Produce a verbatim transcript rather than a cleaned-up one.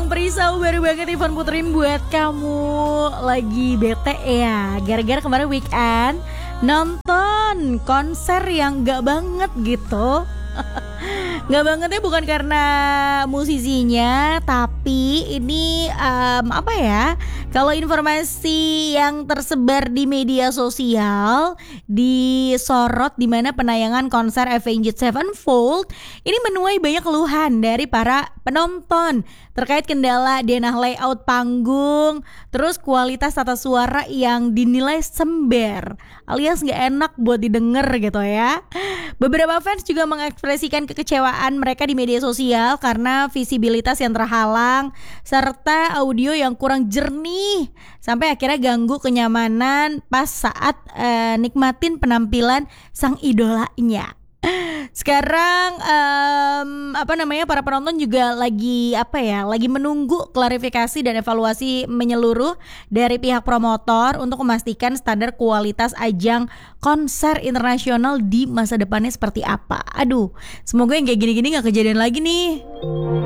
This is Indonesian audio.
Bang Perisau, baru banget Ivan puterin buat kamu. Lagi bete ya, gara-gara kemarin weekend nonton konser yang gak banget gitu. Gak bangetnya bukan karena musisinya, tapi ini um, apa ya, kalau informasi yang tersebar di media sosial disorot di mana penayangan konser Avenged Sevenfold ini menuai banyak keluhan dari para penonton terkait kendala denah layout panggung, terus kualitas tata suara yang dinilai sember alias gak enak buat didengar gitu ya. Beberapa fans juga mengekspresikan kekecewaan mereka di media sosial karena visibilitas yang terhalang serta audio yang kurang jernih sampai akhirnya ganggu kenyamanan pas saat uh, nikmatin penampilan sang idolanya. Sekarang um, apa namanya para penonton juga lagi apa ya lagi menunggu klarifikasi dan evaluasi menyeluruh dari pihak promotor untuk memastikan standar kualitas ajang konser internasional di masa depannya seperti apa. Aduh, semoga yang kayak gini-gini gak kejadian lagi nih.